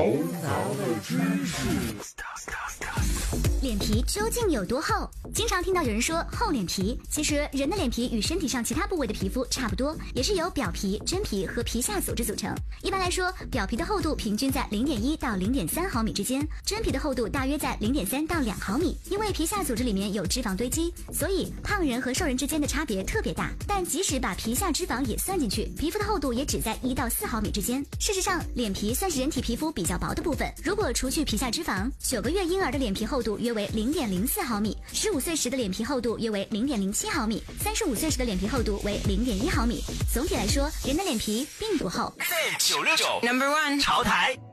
脸皮究竟有多厚？经常听到有人说厚脸皮，其实人的脸皮与身体上其他部位的皮肤差不多，也是由表皮、真皮和皮下组织组成。一般来说，表皮的厚度平均在 0.1 到 0.3 毫米之间，真皮的厚度大约在 0.3 到2毫米。因为皮下组织里面有脂肪堆积，所以胖人和瘦人之间的差别特别大。但即使把皮下脂肪也算进去，皮肤的厚度也只在1到4毫米之间。事实上，脸皮算是人体皮肤比较薄的部分。如果除去皮下脂肪，9个月婴儿的脸皮厚度约为 0.04 毫米，15岁时的脸皮厚度约为 0.07 毫米，35岁时的脸皮厚度为 0.1 毫米。总体来说，人的脸皮并不厚。 969 No.1 潮台。